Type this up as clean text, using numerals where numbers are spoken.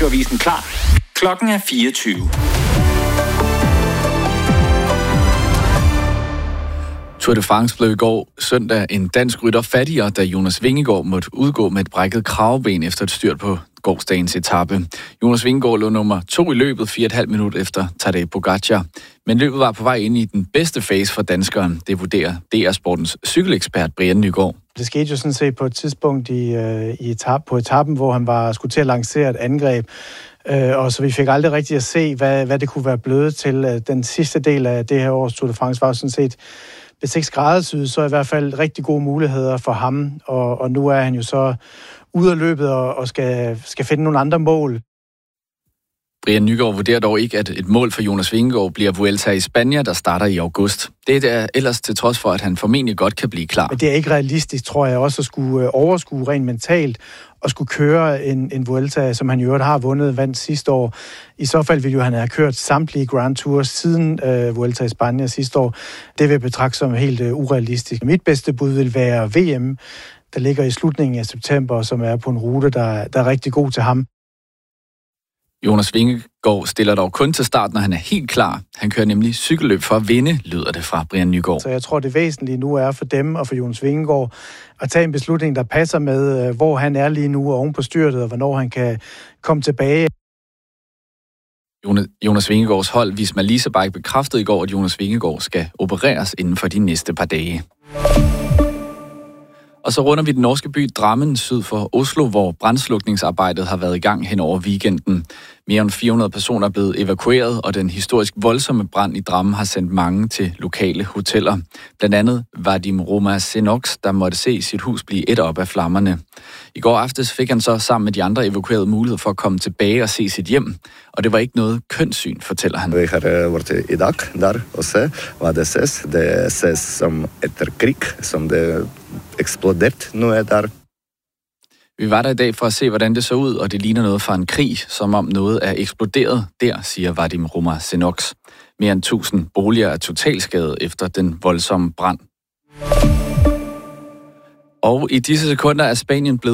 Radioavisen klar. Klokken er 24. Tour de France blev i går søndag en dansk rytter fattigere, da Jonas Vingegaard måtte udgå med et brækket kraveben efter et styrt på gårsdagens etape. Jonas Vingegaard lå nummer 2 i løbet 4,5 minut efter Tadej Pogačar. Men løbet var på vej ind i den bedste fase for danskeren. Det vurderer DR Sportens cykelekspert Brian Nygaard. Det skete jo sådan set på et tidspunkt på etappen, hvor han skulle til at lancere et angreb. Og så vi fik aldrig rigtig at se, hvad det kunne være blevet til. Den sidste del af det her års Tour de France var sådan set, hvis ikke skræddersyet, så i hvert fald rigtig gode muligheder for ham. Og nu er han jo så ude af løbet og skal finde nogle andre mål. Brian Nygaard vurderer dog ikke, at et mål for Jonas Vingegaard bliver Vuelta i Spanien, der starter i august. Det er ellers til trods for, at han formentlig godt kan blive klar. Men det er ikke realistisk, tror jeg, også at skulle overskue rent mentalt og skulle køre en Vuelta, som han i øvrigt har vandt sidste år. I så fald ville jo han have kørt samtlige Grand Tours siden Vuelta i Spanien sidste år. Det vil jeg betragte som helt urealistisk. Mit bedste bud vil være VM, der ligger i slutningen af september, som er på en rute, der er rigtig god til ham. Jonas Vingegaard stiller dog kun til start, når han er helt klar. Han kører nemlig cykelløb for at vinde, lyder det fra Brian Nygaard. Så jeg tror, det væsentlige nu er for dem og for Jonas Vingegaard at tage en beslutning, der passer med, hvor han er lige nu oven på styrtet, og hvornår han kan komme tilbage. Jonas Vingegaards hold, Visma Leasebike, bekræftede i går, at Jonas Vingegaard skal opereres inden for de næste par dage. Og så runder vi den norske by Drammen syd for Oslo, hvor brandslukningsarbejdet har været i gang hen over weekenden. Mere end 400 personer er blevet evakueret, og den historisk voldsomme brand i Drammen har sendt mange til lokale hoteller. Blandt andet Vadim Romasenoks, der måtte se sit hus blive ædt op af flammerne. I går aftes fik han så sammen med de andre evakuerede mulighed for at komme tilbage og se sit hjem. Og det var ikke noget kønssyn, fortæller han. Vi har været i dag der og se, hvad det ses. Det ses som efter krig, som det eksploderet nu er der. Vi var der i dag for at se, hvordan det så ud, og det ligner noget fra en krig, som om noget er eksploderet der, siger Vadim Romasenoks. Mere end 1000 boliger er totalskadet efter den voldsomme brand. Og i disse sekunder er Spanien blevet